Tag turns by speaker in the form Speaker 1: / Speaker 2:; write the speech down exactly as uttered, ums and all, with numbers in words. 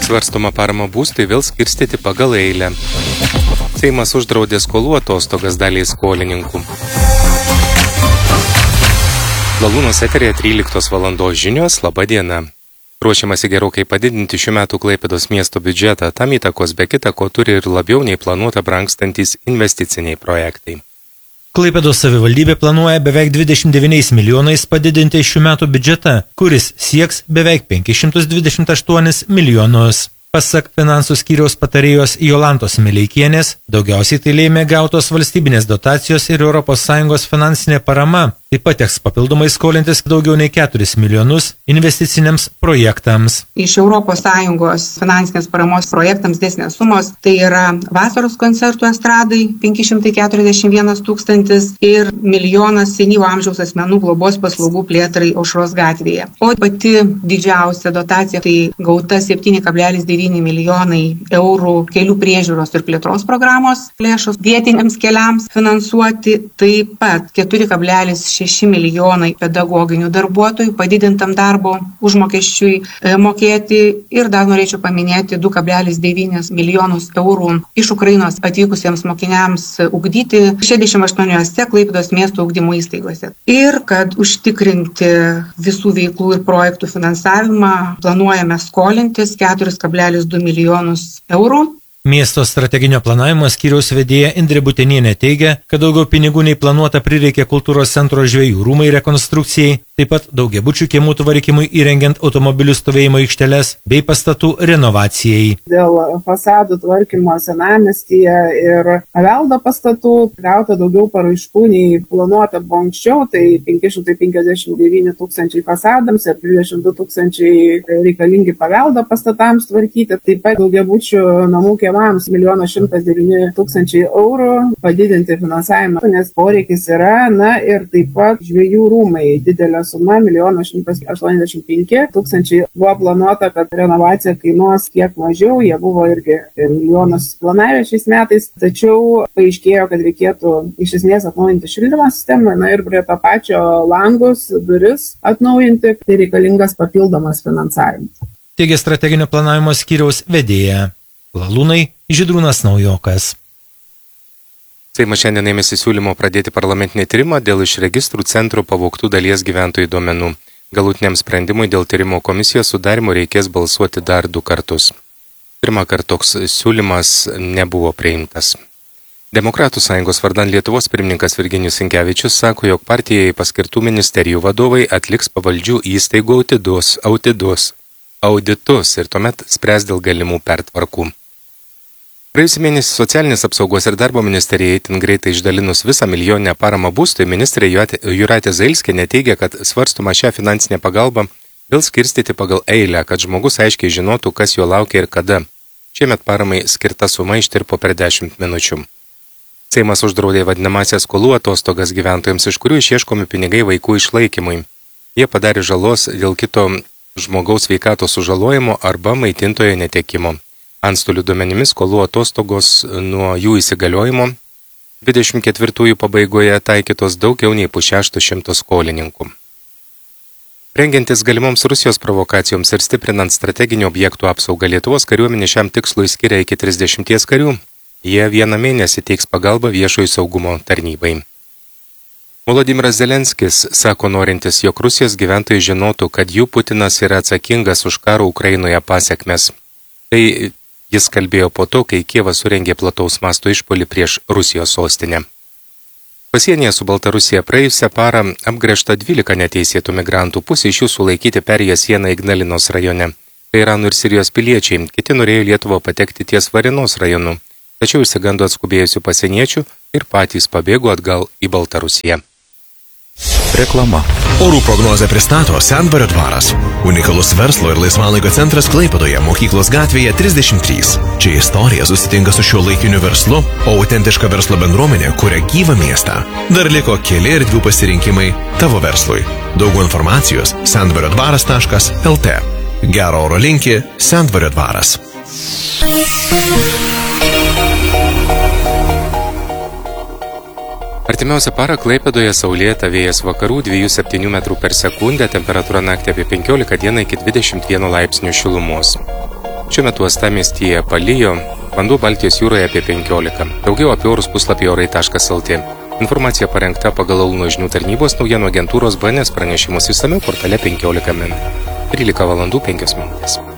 Speaker 1: Svarstoma parama būstui vėl skirstyti pagal eilę. Seimas uždraudė skolų atostogas daliai skolininkų. Lalūnos eteryje tryliktos valandos žinios, laba diena. Ruošiamasi gerokai padidinti šių metų Klaipėdos miesto biudžetą, tam įtakos be kita ko turi ir labiau nei planuota brangstantys investiciniai projektai.
Speaker 2: Klaipėdos savivaldybė planuoja beveik dvidešimt devyniais milijonais padidinti šių metų biudžetą, kuris sieks beveik penkis šimtus dvidešimt aštuonis milijonus. Pasak finansų skyriaus patarėjos Jolantos Mileikienės, daugiausiai tai lėmė gautos valstybinės dotacijos ir Europos Sąjungos finansinė parama. Taip pat teks papildomai skolintis daugiau nei keturis milijonus investiciniams projektams.
Speaker 3: Iš Europos Sąjungos finansinės paramos projektams didesnės sumos tai yra vasaros koncertų estradai penki šimtai keturiasdešimt vienas tūkstantis ir milijonas senyvo amžiaus asmenų globos paslaugų plėtrai Aušros gatvėje. O pati didžiausia dotacija tai gauta septyni kablelis devyni milijonai eurų kelių priežiūros ir plėtros programos lėšos vietiniams keliams finansuoti, taip pat keturi kablelis šeši milijonai pedagoginių darbuotojų padidintam darbo užmokesčiui e, mokėti ir dar norėčiau paminėti du kablelis devyni milijonus eurų iš Ukrainos atvykusiems mokiniams ugdyti šešiasdešimt aštuoniose Klaipėdos miesto ugdymo įstaigose. Ir kad užtikrinti visų veiklų ir projektų finansavimą planuojame skolintis keturis kablelis du milijonus eurų.
Speaker 2: Miesto strateginio planavimo skyriaus vedėja Indrė Butenienė teigia, kad daugiau pinigų nei planuota prireikė kultūros centro Žvejų rūmai rekonstrukcijai, taip pat daugiabučių kiemų tvarkymui įrengiant automobilių stovėjimo aikšteles bei pastatų renovacijai.
Speaker 4: Dėl fasadų tvarkymo senamiestyje ir paveldo pastatų gauta daugiau paraiškų nei planuota buvo anksčiau, tai penki šimtai penkiasdešimt devyni tūkstančiai fasadams ir dvidešimt du tūkstančiai reikalingi paveldo pastatams tvarkyti, taip pat daugiabučių namų kiemams milijonas šimtas devyni tūkstančiai eurų padidinti finansavimą, nes poreikis yra, na ir taip pat Žvejų rūmai didelė suma milijonas šimtas aštuoniasdešimt penki tūkstančiai buvo planuota, kad renovacija kainuos kiek mažiau, jie buvo irgi milijonas planavę šiais metais, tačiau paaiškėjo, kad reikėtų iš esmės atnaujinti šildymo sistemą, na ir prie to pačio langus, duris atnaujinti, tai reikalingas papildomas finansavimas.
Speaker 2: Teigia strateginio planavimo skyriaus vedėja. Lalūnai Žydrūnas Naujokas.
Speaker 1: Seimas šiandien ėmėsi siūlymo pradėti parlamentinį tyrimą dėl iš registrų centro pavogtų dalies gyventojų duomenų. Galutiniam sprendimui dėl tyrimo komisijos sudarimo reikės balsuoti dar du kartus. Pirmą kartą toks siūlymas nebuvo priimtas. Demokratų sąjungos vardan Lietuvos pirmininkas Virginijus Sinkevičius sako, jog partijai paskirtų ministerijų vadovai atliks pavaldžių įstaigų audidus, audidus, auditus ir tuomet spręs dėl galimų pertvarkų. Praėjusį mėnesį socialinės apsaugos ir darbo ministerija itin greitai išdalinus visą milijoninę paramą būstui, ministrė Jūratė Zailskienė teigia, kad svarstoma šią finansinę pagalbą vėl skirstyti pagal eilę, kad žmogus aiškiai žinotų, kas jo laukia ir kada. Šiemet paramai skirta suma ištirpo per dešimt minučių. Seimas uždraudė vadinamąsias skolų atostogas gyventojams, iš kurių išieškomi pinigai vaikų išlaikymui. Jie padarė žalos dėl kito žmogaus sveikatos sužalojimo arba maitintojo netekimo. Antstolių duomenimis skolų atostogos nuo jų įsigaliojimo dvidešimt ketvirtųjų pabaigoje taikytos daugiau nei pusšešto šimto skolininkų. Rengiantis galimoms Rusijos provokacijoms ir stiprinant strateginių objektų apsaugą, Lietuvos kariuomenė šiam tikslui skiria iki trisdešimties karių. Jie vieną mėnesį teiks pagalbą viešojo saugumo tarnybai. Volodymyras Zelenskis sako norintis, jog Rusijos gyventojai žinotų, kad jų Putinas yra atsakingas už karo Ukrainoje pasekmes. Tai jis kalbėjo po to, kai Kijevas surengė plataus masto išpuolį prieš Rusijos sostinę. Pasienyje su Baltarusija praėjusią parą apgręžta dvylika neteisėtų migrantų, pusė iš jų sulaikyti perėję sieną Ignalinos rajone. Tai Irano ir Sirijos piliečiai, kiti norėjo Lietuvą patekti ties Varinos rajonu, tačiau išsigando atskubėjusių pasieniečių ir patys pabėgo atgal į Baltarusiją.
Speaker 5: Reklama. Orų prognozę pristato Sendvario dvaras. Unikalus verslo ir laisvalaikio centras Klaipėdoje, Mokyklos gatvėje trisdešimt trys. Čia istorija susitinka su šiuo laikiniu verslu, o autentiška verslo bendruomenė kuria gyvą miestą. Dar liko keli erdvių pasirinkimai tavo verslui. Daugiau informacijos sendvario dvaras taškas el tė. Gero oro linki Sendvario dvaras.
Speaker 1: Artimiausią parą Klaipėdoje saulėta, vėjas vakarų dviejų septynių metrų per sekundę, temperatūra naktį apie penkiolika, dieną iki dvidešimt vieno laipsnių šilumos. Šiuo metu uostamiestyje palijo, vanduo Baltijos jūroje apie penkiolika. Daugiau apie orus puslapyje orai taškas lt. Informacija parengta pagal Launo žinių tarnybos naujienų agentūros B N S pranešimus išsamiau portale penkiolika min. trylika valandų penkios minutės.